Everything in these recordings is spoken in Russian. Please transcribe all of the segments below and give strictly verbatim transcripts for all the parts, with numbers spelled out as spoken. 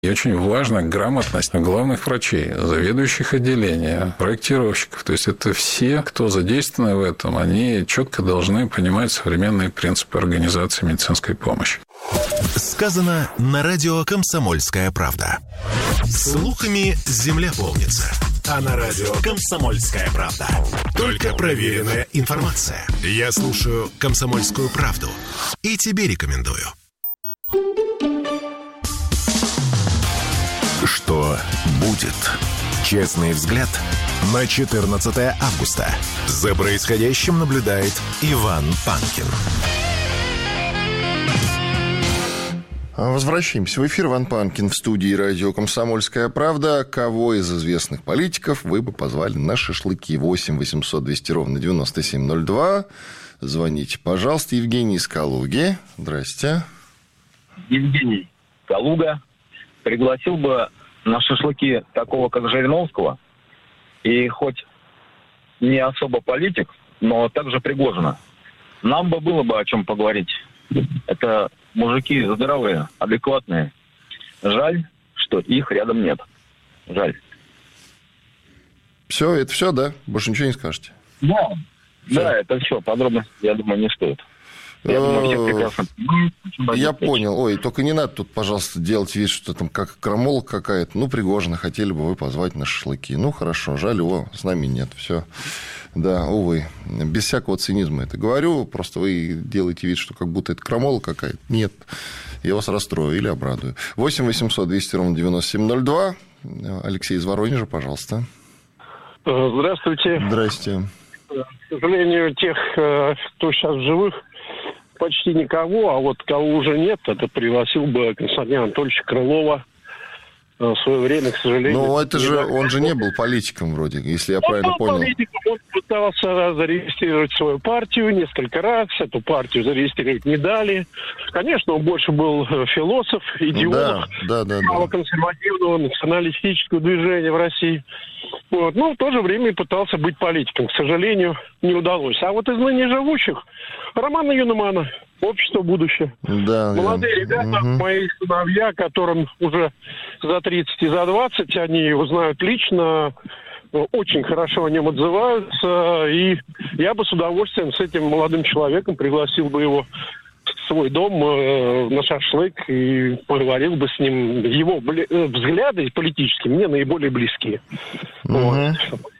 И очень важна грамотность главных врачей, заведующих отделения, проектировщиков. То есть это все, кто задействованы в этом, они четко должны понимать современные принципы организации медицинской помощи. Сказано на радио «Комсомольская правда». Слухами земля полнится. А на радио «Комсомольская правда» только проверенная информация. Я слушаю «Комсомольскую правду» и тебе рекомендую. Что будет? Честный взгляд на четырнадцатое августа. За происходящим наблюдает Иван Панкин. Возвращаемся в эфир. Иван Панкин в студии радио «Комсомольская правда». Кого из известных политиков вы бы позвали на шашлыки? восемь восемьсот двести ровно девяносто семь ноль два. Звоните, пожалуйста. Евгений из Калуги. Здрасте. Евгений, Калуга. Пригласил бы на шашлыки такого, как Жириновского, и хоть не особо политик, но также Пригожина. Нам бы было бы о чем поговорить. Это мужики здоровые, адекватные. Жаль, что их рядом нет. Жаль. Все, это все, да? Больше ничего не скажете? Да, да, это все. Подробности, я думаю, не стоит. Я, думаю, все прекрасно. Я понял. Ой, только не надо тут, пожалуйста, делать вид, что там как крамола какая-то. Ну, Пригожина хотели бы вы позвать на шашлыки. Ну, хорошо, жаль, его с нами нет. Все. Да, увы. Без всякого цинизма это говорю. Просто вы делаете вид, что как будто это крамола какая-то. Нет. Я вас расстрою или обрадую. восемь восемьсот двести ровно девяносто семь ноль два. Алексей из Воронежа, пожалуйста. Здравствуйте. Здрасте. К сожалению, тех, кто сейчас в живых, почти никого, а вот кого уже нет, это пригласил бы Константина Анатольевича Крылова в свое время, к сожалению. Ну, это же, он же не был политиком вроде, если я он правильно был понял. Политиком, он пытался зарегистрировать свою партию несколько раз, эту партию зарегистрировать не дали. Конечно, он больше был философ, идеолог да, да, да, правоконсервативного националистического движения в России. Вот. Но в то же время и пытался быть политиком. К сожалению, не удалось. А вот из ныне живущих Романа Юномана, «Общество будущее». Да, молодые я... ребята, угу. мои сыновья, которым уже за тридцать и за двадцать, они его знают лично, очень хорошо о нем отзываются. И я бы с удовольствием с этим молодым человеком пригласил бы его в свой дом э, на шашлык и поговорил бы с ним. Его бли... взгляды политические мне наиболее близкие. Угу. Вот.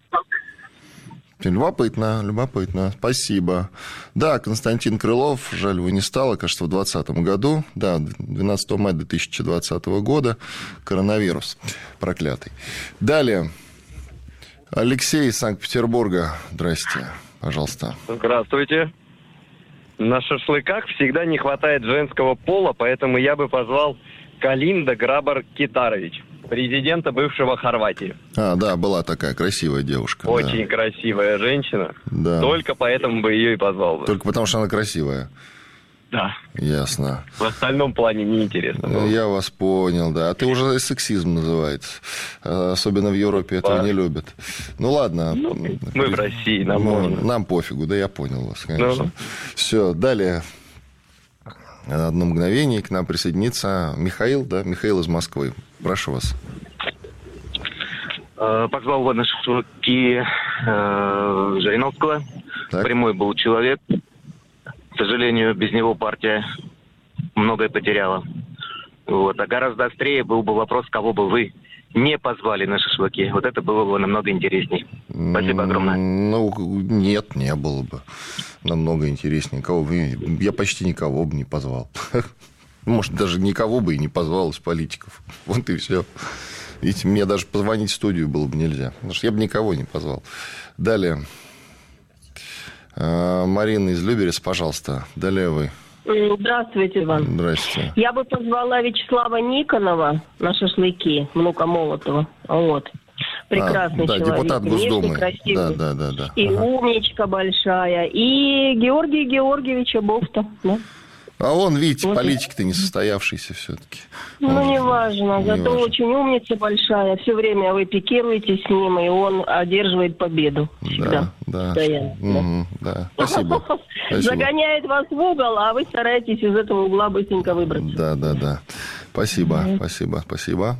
Любопытно, любопытно. Спасибо. Да, Константин Крылов, жаль, его не стало, кажется, в двадцатом году. Да, двенадцатого мая две тысячи двадцатого года. Коронавирус проклятый. Далее. Алексей из Санкт-Петербурга. Здрасте, пожалуйста. Здравствуйте. На шашлыках всегда не хватает женского пола, поэтому я бы позвал Калинда Грабар-Китарович, президента бывшего Хорватии. А, да, была такая красивая девушка. Очень да. красивая женщина. Да. Только поэтому бы ее и позвал бы. Только потому, что она красивая. Да. Ясно. В остальном плане неинтересно. Ну, я вас понял, да. А ты уже сексизм называется. Особенно в Европе этого да. не любят. Ну, ладно. Ну, мы в России, нам ну, можно. Нам пофигу, да, я понял вас, конечно. Ну. Все, далее. На одно мгновение к нам присоединится Михаил, да, Михаил из Москвы. Прошу вас. Позвал его на шашлыки э, Жириновского. Так. Прямой был человек. К сожалению, без него партия многое потеряла. Вот. А гораздо острее был бы вопрос, кого бы вы не позвали на шашлыки. Вот это было бы намного интересней. Спасибо огромное. Ну, нет, не было бы. Намного интереснее. Кого бы... Я почти никого бы не позвал. Может, даже никого бы и не позвал из политиков. Вот и все. Видите, мне даже позвонить в студию было бы нельзя. Потому что я бы никого не позвал. Далее. Марина из Люберец, пожалуйста. Далее вы. Здравствуйте, Иван. Здравствуйте. Я бы позвала Вячеслава Никонова на шашлыки, внука Молотова. Вот. Прекрасный а, да, человек. Депутат Госдумы. Красивый. Да, да, да, да. И ага. умничка большая. И Георгий Георгиевича Бофта. Да. А он, видите, вот. Политик-то не состоявшийся все-таки. Ну, он неважно. Не зато важно. Очень умница большая. Все время вы пикируетесь с ним, и он одерживает победу. Всегда. Да, да. Угу, да. Спасибо. Спасибо. Загоняет вас в угол, а вы стараетесь из этого угла быстренько выбраться. Да, да, да. Спасибо, спасибо, спасибо.